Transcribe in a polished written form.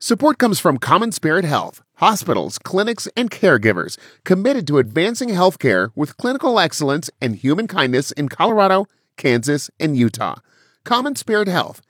Support comes from Common Spirit Health, hospitals, clinics, and caregivers committed to advancing healthcare with clinical excellence and human kindness in Colorado, Kansas, and Utah. Common Spirit Health,